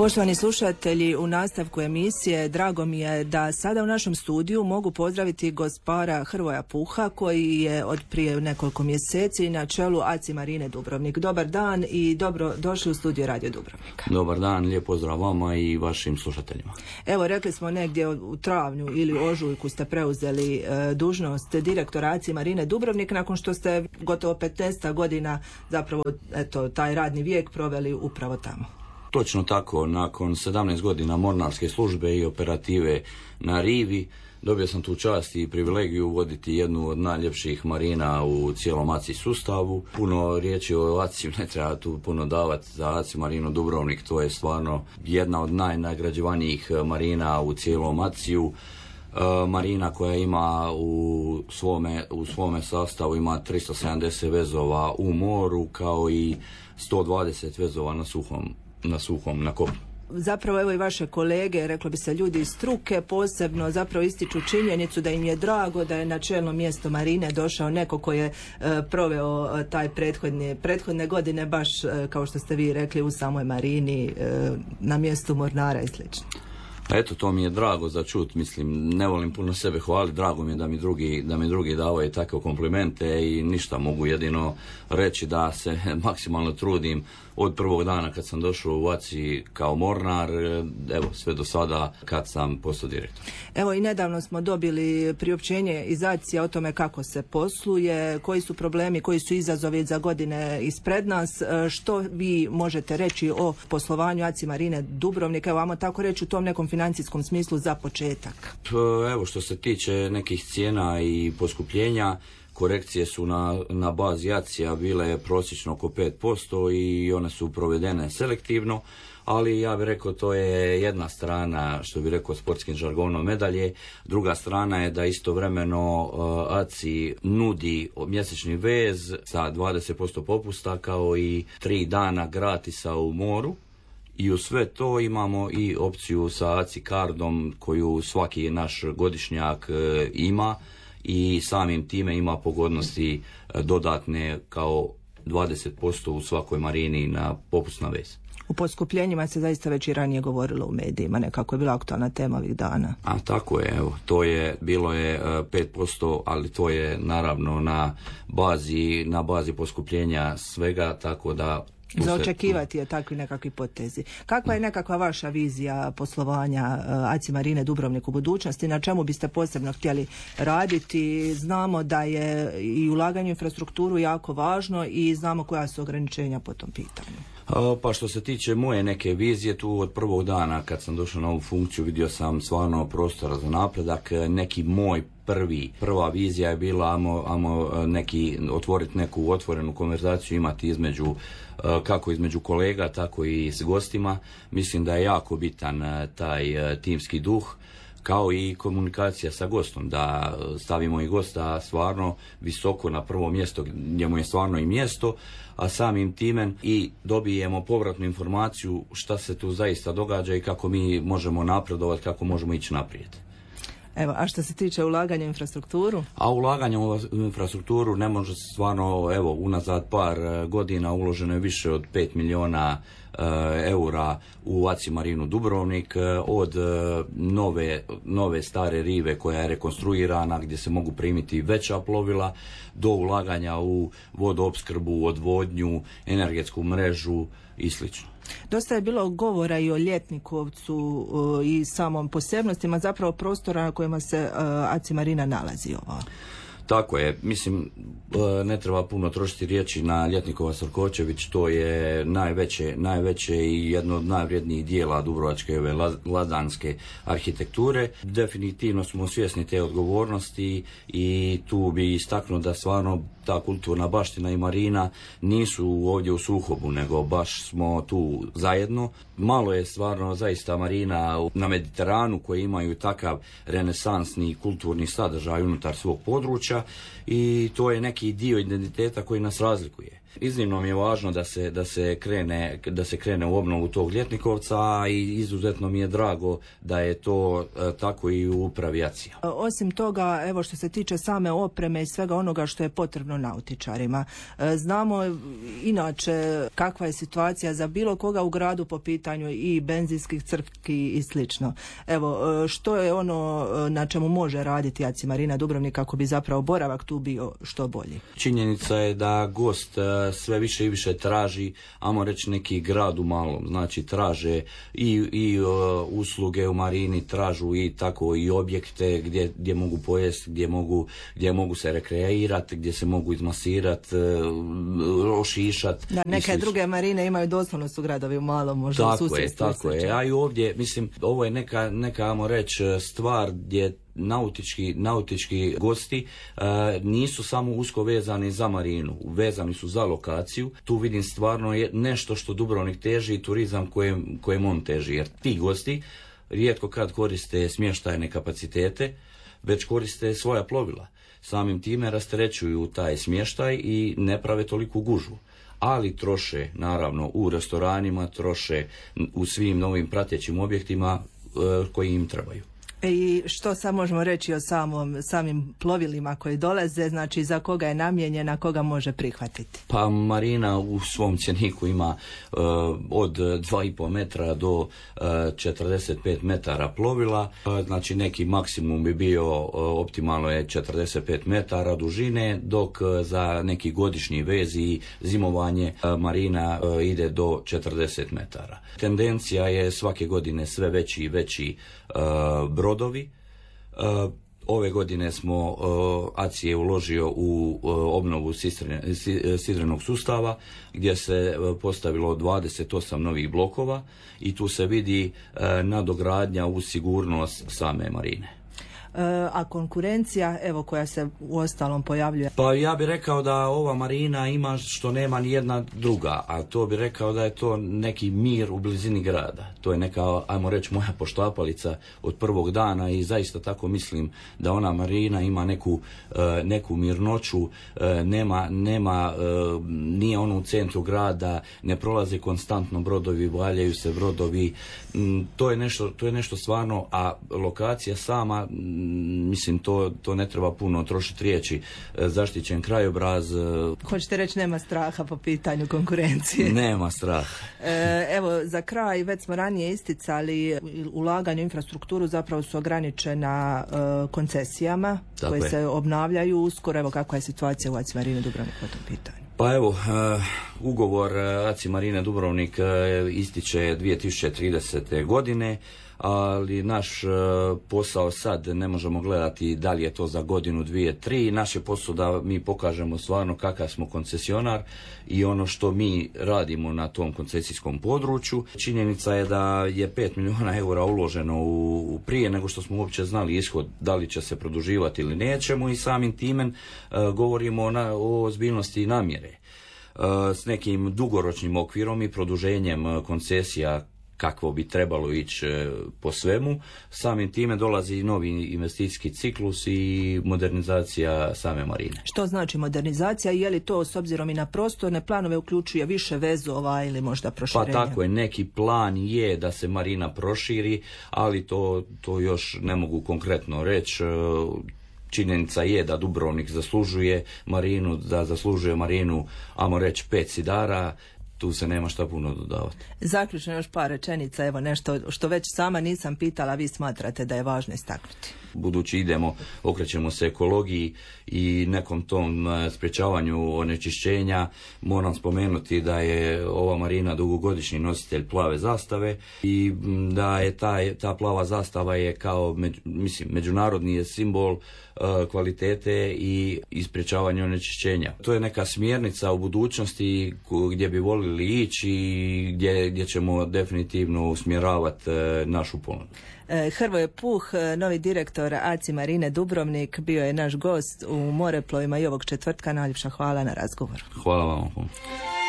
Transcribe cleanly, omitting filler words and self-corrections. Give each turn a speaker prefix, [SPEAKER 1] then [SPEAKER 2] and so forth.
[SPEAKER 1] Poštovani slušatelji, u nastavku emisije drago mi je da sada u našem studiju mogu pozdraviti gospara Hrvoja Puha, koji je od prije nekoliko mjeseci na čelu ACI Marine Dubrovnik. Dobar dan i dobro došli u studio Radio Dubrovnika.
[SPEAKER 2] Dobar dan, lijep pozdrav vama i vašim slušateljima.
[SPEAKER 1] Evo, rekli smo negdje u travnju ili ožujku ste preuzeli dužnost direktora ACI Marine Dubrovnik nakon što ste gotovo 15 godina zapravo taj radni vijek proveli upravo tamo.
[SPEAKER 2] Točno tako, nakon 17 godina mornarske službe i operative na rivi, dobio sam tu čast i privilegiju voditi jednu od najljepših marina u cijelom ACI sustavu. Puno riječi o ACI, ne treba tu puno davati za ACI Marinu Dubrovnik, to je stvarno jedna od najnagrađivanijih marina u cijelom ACI-u. Marina koja ima u svome sastavu ima 370 vezova u moru, kao i 120 vezova na kopnu.
[SPEAKER 1] Zapravo evo i vaše kolege, reklo bi se ljudi iz struke, posebno zapravo ističu činjenicu da im je drago da je na čelno mjesto marine došao neko ko je proveo taj prethodne godine baš kao što ste vi rekli u samoj marini na mjestu mornara i slično.
[SPEAKER 2] Eto, to mi je drago za čut, mislim, ne volim puno sebe hvaliti, drago mi je da mi drugi davaju takve komplimente i ništa, mogu jedino reći da se maksimalno trudim od prvog dana kad sam došao u ACI kao mornar, evo sve do sada kad sam postao direktor.
[SPEAKER 1] Evo i nedavno smo dobili priopćenje iz ACI-a o tome kako se posluje, koji su problemi, koji su izazovi za godine ispred nas. Što vi možete reći o poslovanju ACI Marine Dubrovnik, evo vamo tako reći u tom nekom financijskom smislu za početak?
[SPEAKER 2] Evo, što se tiče nekih cijena i poskupljenja, korekcije su na bazi ACI-a bile prosječno oko 5% i one su provedene selektivno, ali ja bih rekao to je jedna strana, što bih rekao sportskim žargonom, medalje. Druga strana je da istovremeno ACI nudi mjesečni vez sa 20% popusta kao i 3 dana gratisa u moru. I u sve to imamo i opciju sa ACI kardom koju svaki naš godišnjak ima i samim time ima pogodnosti dodatne kao 20% u svakoj marini na popust na vez.
[SPEAKER 1] U poskupljenjima se zaista već i ranije govorilo u medijima, nekako je bila aktualna tema ovih dana.
[SPEAKER 2] A tako je, evo, bilo je 5%, ali to je naravno na bazi poskupljenja svega, tako da
[SPEAKER 1] za očekivati je takvi nekakvi potezi. Kakva je nekakva vaša vizija poslovanja ACI Marine Dubrovnik u budućnosti? Na čemu biste posebno htjeli raditi? Znamo da je i ulaganje u infrastrukturu jako važno i znamo koja su ograničenja po tom pitanju.
[SPEAKER 2] Pa što se tiče moje neke vizije, tu od prvog dana kad sam došao na ovu funkciju vidio sam stvarno prostora za napredak. Neki moj prva vizija je bila otvoriti neku otvorenu konverzaciju, imati kako između kolega, tako i s gostima. Mislim da je jako bitan taj timski duh, kao i komunikacija sa gostom, da stavimo i gosta stvarno visoko na prvo mjesto, njemu je stvarno i mjesto, a samim time i dobijemo povratnu informaciju šta se tu zaista događa i kako mi možemo napredovati, kako možemo ići naprijed.
[SPEAKER 1] Evo, a što se tiče ulaganja u infrastrukturu?
[SPEAKER 2] A ulaganje u infrastrukturu ne može stvarno, evo, unazad par godina uloženo je više od 5 milijuna eura u ACI Marinu Dubrovnik, od nove stare rive koja je rekonstruirana gdje se mogu primiti veća plovila, do ulaganja u vodoopskrbu, odvodnju, energetsku mrežu i slično.
[SPEAKER 1] Dosta je bilo govora i o Ljetnikovcu i samom posebnostima zapravo prostora na kojima se ACI Marina nalazi ova.
[SPEAKER 2] Tako je, mislim, ne treba puno trošiti riječi na Ljetnikovac Rkočević, to je najveće i jedno od najvrijednijih dijela dubrovačke ladanske arhitekture. Definitivno smo svjesni te odgovornosti i tu bi istaknuo da stvarno ta kulturna baština i marina nisu ovdje u sukobu, nego baš smo tu zajedno. Malo je stvarno zaista marina na Mediteranu koji imaju takav renesansni kulturni sadržaj unutar svog područja i to je neki dio identiteta koji nas razlikuje. Iznimno mi je važno da se krene u obnovu tog Ljetnikovca i izuzetno mi je drago da je to tako i u upravi ACI-a.
[SPEAKER 1] Osim toga, evo što se tiče same opreme i svega onoga što je potrebno nautičarima. Znamo inače kakva je situacija za bilo koga u gradu po pitanju i benzinskih crpki i slično. Evo, što je ono na čemu može raditi ACI Marina Dubrovnik kako bi zapravo boravak tu bio što bolji?
[SPEAKER 2] Činjenica je da gost sve više i više traži, ajmo reći, neki grad u malom. Znači traže i usluge u marini, tražu i tako i objekte gdje mogu pojesti, gdje mogu se rekreirati, gdje se mogu izmasirati, ošišati.
[SPEAKER 1] Da, neke druge marine imaju doslovno su gradovi u malom, možda u susjedstvu.
[SPEAKER 2] Tako je. A i ovdje, mislim, ovo je neka ajmo reći, stvar gdje nautički gosti nisu samo usko vezani za marinu, vezani su za lokaciju. Tu vidim stvarno je nešto što Dubrovnik teži i turizam kojem on teži, jer ti gosti rijetko kad koriste smještajne kapacitete, već koriste svoja plovila. Samim time rasterećuju taj smještaj i ne prave toliku gužvu. Ali troše, naravno, u restoranima, troše u svim novim pratećim objektima koji im trebaju.
[SPEAKER 1] I što sad možemo reći o samim plovilima koji dolaze, znači za koga je namijenjena, koga može prihvatiti?
[SPEAKER 2] Pa marina u svom cjeniku ima od 2,5 metra do 45 metara plovila, znači neki maksimum bi bio, optimalno je 45 metara dužine, dok za neki godišnji vez i zimovanje marina ide do 40 metara. Tendencija je svake godine sve veći i veći brodovi. Ove godine smo ACI je uložio u obnovu sidrenog sustava gdje se postavilo 28 novih blokova i tu se vidi nadogradnja u sigurnost same marine.
[SPEAKER 1] A konkurencija, evo, koja se u ostalom pojavljuje?
[SPEAKER 2] Pa ja bih rekao da ova marina ima što nema ni jedna druga, a to bih rekao da je to neki mir u blizini grada. To je neka, ajmo reći, moja poštapalica od prvog dana i zaista tako mislim da ona marina ima neku mirnoću, nije ono u centru grada, ne prolaze konstantno brodovi, valjaju se brodovi. To je nešto stvarno, a lokacija sama, mislim, to ne treba puno trošiti riječi, zaštićen krajobraz.
[SPEAKER 1] Hoćete reći nema straha po pitanju konkurencije?
[SPEAKER 2] Nema straha.
[SPEAKER 1] Evo, za kraj, već smo ranije isticali, ulaganje u infrastrukturu zapravo su ograničena koncesijama koje se obnavljaju uskoro. Evo, kakva je situacija u ACI Marine Dubrovnik po tom pitanju?
[SPEAKER 2] Pa evo, ugovor ACI Marine Dubrovnik ističe 2030. godine, ali naš posao sad ne možemo gledati da li je to za godinu, 2, 3. Naš je posao da mi pokažemo stvarno kakav smo koncesionar i ono što mi radimo na tom koncesijskom području. Činjenica je da je 5 milijuna eura uloženo prije nego što smo uopće znali ishod da li će se produživati ili nećemo i samim time govorimo o ozbiljnosti namjere. S nekim dugoročnim okvirom i produženjem koncesija kakvo bi trebalo ići po svemu. Samim time dolazi i novi investicijski ciklus i modernizacija same marine.
[SPEAKER 1] Što znači modernizacija? Je li to s obzirom i na prostorne planove uključuje više vezova ili možda proširenja?
[SPEAKER 2] Pa tako je, neki plan je da se marina proširi, ali to još ne mogu konkretno reći. Činjenica je da Dubrovnik zaslužuje marinu, ajmo reći 5 sidara, tu se nema šta puno dodavati.
[SPEAKER 1] Zaključno još par rečenica, evo nešto što već sama nisam pitala, vi smatrate da je važno istaknuti.
[SPEAKER 2] Budući okrećemo se ekologiji i nekom tom sprječavanju onečišćenja, moram spomenuti da je ova marina dugogodišnji nositelj plave zastave i da je ta plava zastava je kao međunarodni je simbol kvalitete i sprječavanja onečišćenja. To je neka smjernica u budućnosti gdje bi volili ići i gdje ćemo definitivno usmjeravati našu ponudu.
[SPEAKER 1] Hrvoje Puh, novi direktor ACI Marine Dubrovnik, bio je naš gost u Moreplovima i ovog četvrtka. Najljepša hvala na razgovor.
[SPEAKER 2] Hvala vam.